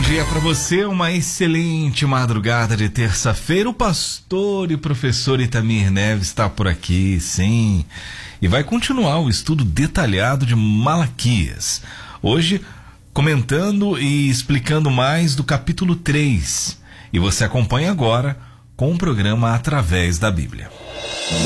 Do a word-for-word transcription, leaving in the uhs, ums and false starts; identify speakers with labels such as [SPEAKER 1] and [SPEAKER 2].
[SPEAKER 1] dia para você, uma excelente madrugada de terça-feira. O pastor e professor Itamir Neves está por aqui, sim, e vai continuar o estudo detalhado de Malaquias. Hoje, comentando e explicando mais do capítulo três. E você acompanha agora com o programa Através da Bíblia.